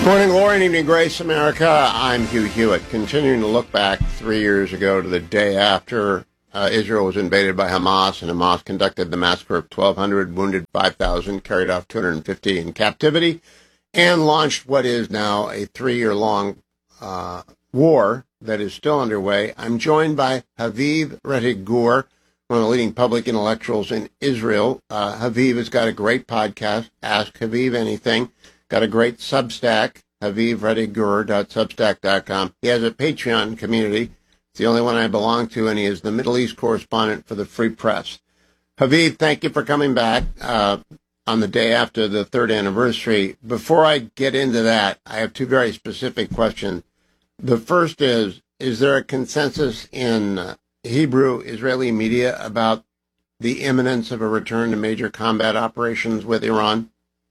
Morning, glory, and evening grace, America. I'm Hugh Hewitt, continuing to look back 3 years ago to the day after Israel was invaded by Hamas, and Hamas conducted the massacre of 1,200, wounded 5,000, carried off 250 in captivity, and launched what is now a 3-year-long war that is still underway. I'm joined by Haviv Rettig Gur, one of the leading public intellectuals in Israel. Haviv has got a great podcast, Ask Haviv Anything. Got a great Substack, HavivRettigGur.substack.com. He has a Patreon community. It's the only one I belong to, and he is the Middle East correspondent for the Free Press. Haviv, thank you for coming back on the day after the third anniversary. Before I get into that, I have two very specific questions. The first is there a consensus in Hebrew Israeli media about the imminence of a return to major combat operations with Iran?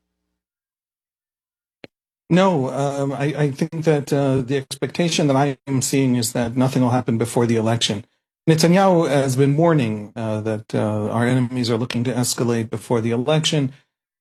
No, I think that the expectation that I am seeing is that nothing will happen before the election. Netanyahu has been warning that our enemies are looking to escalate before the election.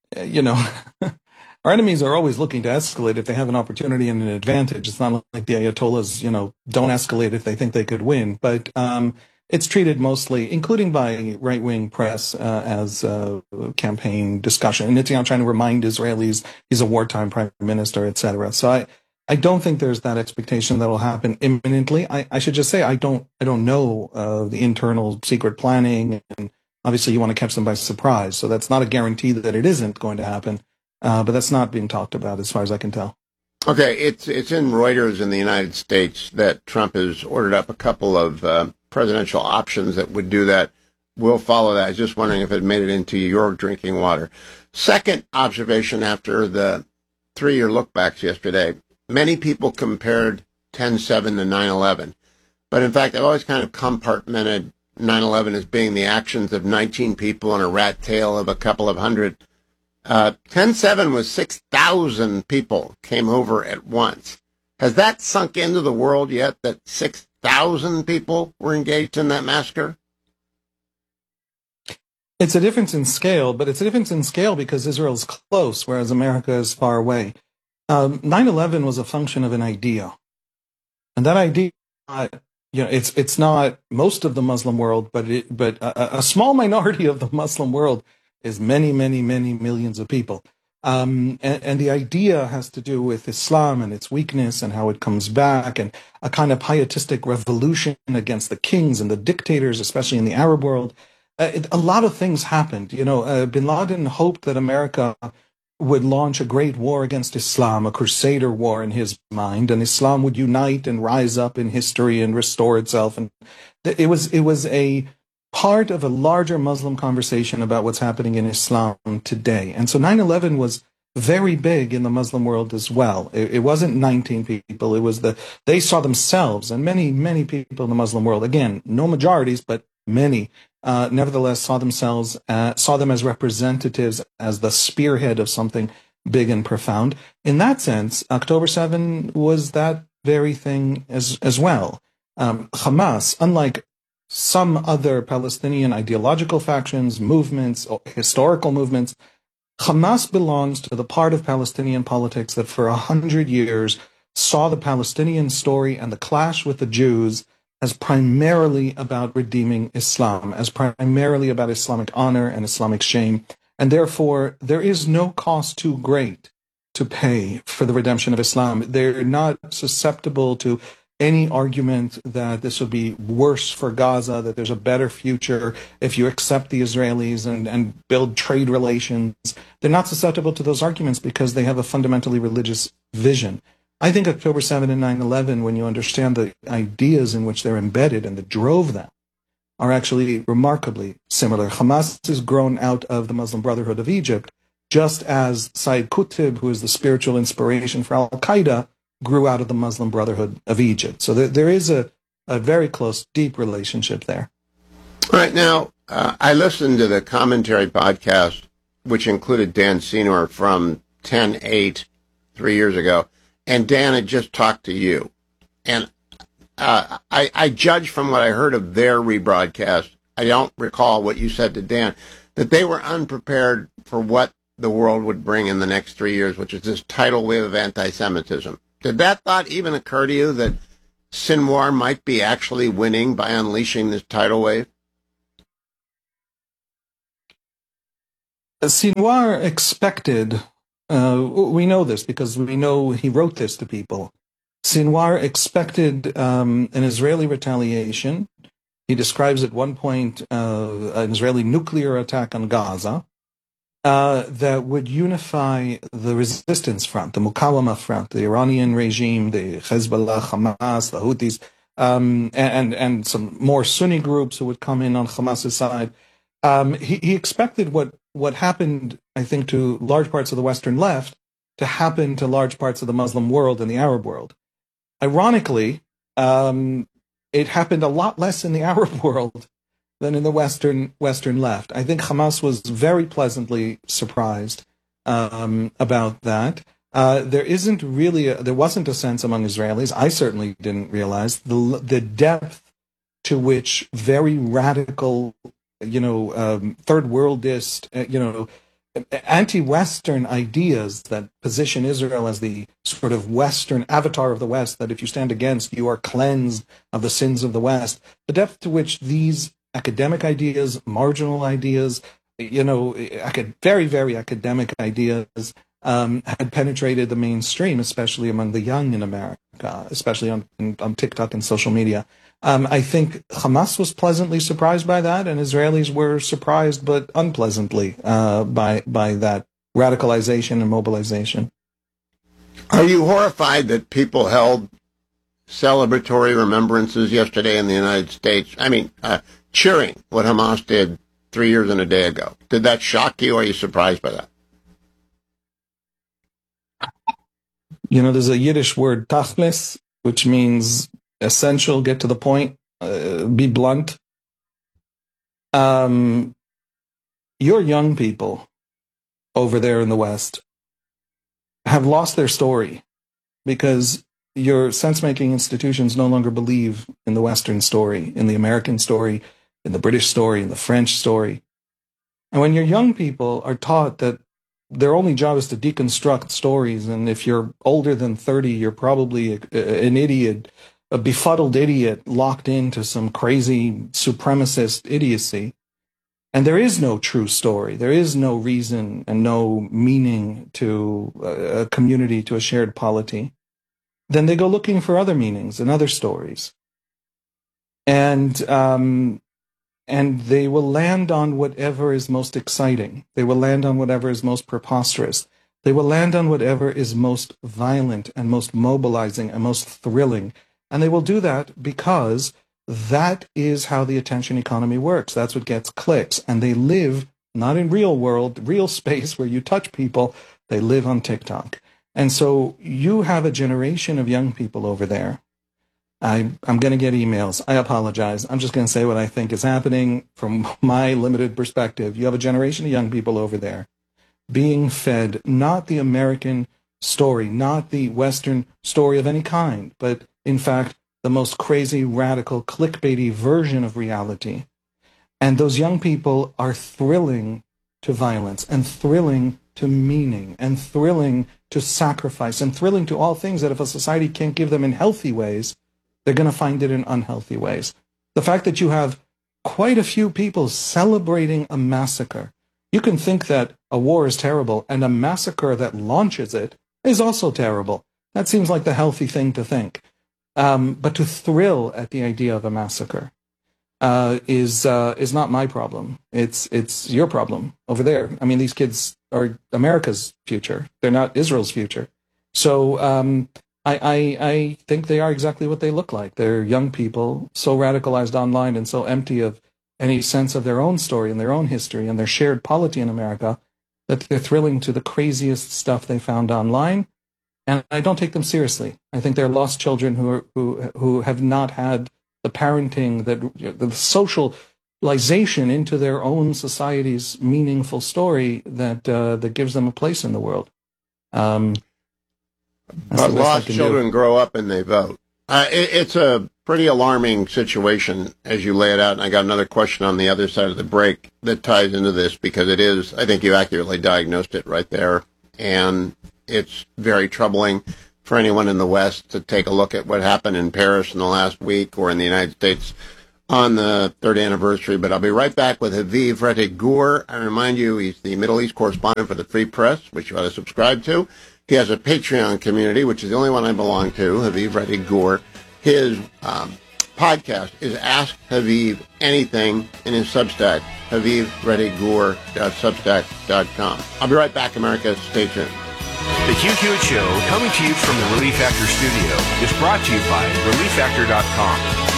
Our enemies are always looking to escalate if they have an opportunity and an advantage. It's not like the Ayatollahs, don't escalate if they think they could win. But it's treated mostly, including by right-wing press, as a campaign discussion. And Netanyahu trying to remind Israelis he's a wartime prime minister, etc. So I don't think there's that expectation that will happen imminently. I should just say I don't know the internal secret planning, and obviously you want to catch them by surprise. So that's not a guarantee that it isn't going to happen, but that's not being talked about as far as I can tell. Okay, it's in Reuters in the United States that Trump has ordered up a couple of presidential options that would do that. We'll follow that. I was just wondering if it made it into your drinking water. Second observation after the 3-year lookbacks yesterday, many people compared 10/7 to 9/11. But in fact, I've always kind of compartmented 9/11 as being the actions of 19 people and a rat tail of a couple of hundred. 10/7 was 6,000 people came over at once. Has that sunk into the world yet, that 6,000 people were engaged in that massacre? It's a difference in scale, but it's a difference in scale because Israel's close, whereas America is far away. 9/11 was a function of an idea. And that idea, it's not most of the Muslim world, but a small minority of the Muslim world is many, many, many millions of people. And the idea has to do with Islam and its weakness and how it comes back, and a kind of pietistic revolution against the kings and the dictators, especially in the Arab world. A lot of things happened. Bin Laden hoped that America would launch a great war against Islam, a crusader war in his mind, and Islam would unite and rise up in history and restore itself. And it was a part of a larger Muslim conversation about what's happening in Islam today. And so 9/11 was very big in the Muslim world as well. It wasn't 19 people. It was they saw themselves, and many, many people in the Muslim world, again, no majorities, but many, nevertheless saw them as representatives, as the spearhead of something big and profound. In that sense, October 7 was that very thing as well. Hamas, unlike some other Palestinian ideological factions, movements, or historical movements, Hamas belongs to the part of Palestinian politics that for 100 years saw the Palestinian story and the clash with the Jews as primarily about redeeming Islam, as primarily about Islamic honor and Islamic shame. And therefore, there is no cost too great to pay for the redemption of Islam. They're not susceptible to any argument that this would be worse for Gaza, that there's a better future if you accept the Israelis and build trade relations. They're not susceptible to those arguments because they have a fundamentally religious vision. I think October 7 and 9/11, when you understand the ideas in which they're embedded and that drove them, are actually remarkably similar. Hamas has grown out of the Muslim Brotherhood of Egypt, just as Sayyid Qutb, who is the spiritual inspiration for Al-Qaeda, grew out of the Muslim Brotherhood of Egypt. So there is a very close, deep relationship there. All right. Now, I listened to the commentary podcast, which included Dan Senor from 10/8 3 years ago, and Dan had just talked to you. And I judge from what I heard of their rebroadcast, I don't recall what you said to Dan, that they were unprepared for what the world would bring in the next 3 years, which is this tidal wave of anti-Semitism. Did that thought even occur to you, that Sinwar might be actually winning by unleashing this tidal wave? Sinwar expected, we know this because we know he wrote this to people. Sinwar expected an Israeli retaliation. He describes at one point an Israeli nuclear attack on Gaza that would unify the resistance front, the Muqawama front, the Iranian regime, the Hezbollah, Hamas, the Houthis, and some more Sunni groups who would come in on Hamas's side. He expected what happened, I think, to large parts of the Western left to happen to large parts of the Muslim world and the Arab world. Ironically, it happened a lot less in the Arab world than in the Western left. I think Hamas was very pleasantly surprised about that. There wasn't a sense among Israelis. I certainly didn't realize the depth to which very radical, third worldist, anti-Western ideas that position Israel as the sort of Western avatar of the West, that if you stand against, you are cleansed of the sins of the West. The depth to which these academic ideas, marginal ideas, very, very academic ideas had penetrated the mainstream, especially among the young in America, especially on TikTok and social media. I think Hamas was pleasantly surprised by that, and Israelis were surprised but unpleasantly by that radicalization and mobilization. Are you horrified that people held celebratory remembrances yesterday in the United States? I mean, cheering what Hamas did 3 years and a day ago. Did that shock you, or are you surprised by that? There's a Yiddish word, tachlis, which means essential, get to the point, be blunt. Your young people over there in the West have lost their story because your sense-making institutions no longer believe in the Western story, in the American story, in the British story, in the French story. And when your young people are taught that their only job is to deconstruct stories, and if you're older than 30, you're probably an idiot, a befuddled idiot locked into some crazy supremacist idiocy, and there is no true story, there is no reason and no meaning to a community, to a shared polity, then they go looking for other meanings and other stories. And they will land on whatever is most exciting. They will land on whatever is most preposterous. They will land on whatever is most violent and most mobilizing and most thrilling. And they will do that because that is how the attention economy works. That's what gets clicks. And they live not in real world, real space where you touch people. They live on TikTok. And so you have a generation of young people over there. I'm going to get emails. I apologize. I'm just going to say what I think is happening from my limited perspective. You have a generation of young people over there being fed not the American story, not the Western story of any kind, but in fact, the most crazy, radical, clickbaity version of reality. And those young people are thrilling to violence and thrilling to meaning and thrilling to sacrifice and thrilling to all things that if a society can't give them in healthy ways, they're going to find it in unhealthy ways. The fact that you have quite a few people celebrating a massacre. You can think that a war is terrible, and a massacre that launches it is also terrible. That seems like the healthy thing to think. But to thrill at the idea of a massacre is not my problem. It's your problem over there. I mean, these kids are America's future. They're not Israel's future. So I think they are exactly what they look like. They're young people, so radicalized online and so empty of any sense of their own story and their own history and their shared polity in America that they're thrilling to the craziest stuff they found online. And I don't take them seriously. I think they're lost children who have not had the parenting, the socialization into their own society's meaningful story that gives them a place in the world. But lost children grow up and they vote. It's a pretty alarming situation as you lay it out. And I got another question on the other side of the break that ties into this, because it is, I think you accurately diagnosed it right there. And it's very troubling for anyone in the West to take a look at what happened in Paris in the last week, or in the United States on the third anniversary. But I'll be right back with Haviv Rettig Gur. I remind you, he's the Middle East correspondent for the Free Press, which you ought to subscribe to. He has a Patreon community, which is the only one I belong to, Haviv Rettig Gur. His podcast is Ask Haviv Anything, in his Substack, HavivRettigGur.substack.com. I'll be right back, America. Stay tuned. The Hugh Hewitt Show, coming to you from the Relief Factor studio, is brought to you by ReliefFactor.com.